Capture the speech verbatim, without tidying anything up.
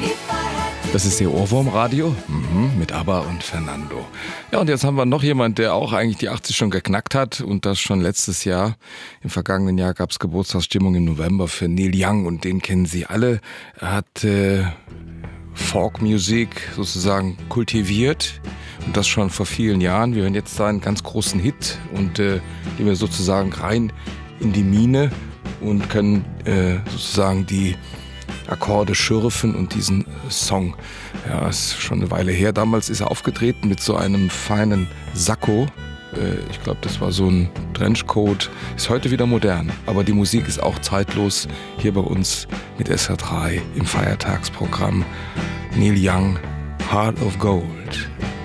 Das ist Ihr Ohrwurmradio mhm, mit ABBA und Fernando. Ja, und jetzt haben wir noch jemand, der auch eigentlich die achtzig schon geknackt hat und das schon letztes Jahr. Im vergangenen Jahr gab es Geburtstagsstimmung im November für Neil Young und den kennen Sie alle. Er hat äh, Folkmusik sozusagen kultiviert und das schon vor vielen Jahren. Wir hören jetzt seinen ganz großen Hit und äh, gehen wir sozusagen rein in die Mine und können äh, sozusagen die Akkorde schürfen und diesen Song. Ja, ist schon eine Weile her. Damals ist er aufgetreten mit so einem feinen Sakko. Ich glaube, das war so ein Trenchcoat. Ist heute wieder modern, aber die Musik ist auch zeitlos. Hier bei uns mit S R drei im Feiertagsprogramm. Neil Young, Heart of Gold.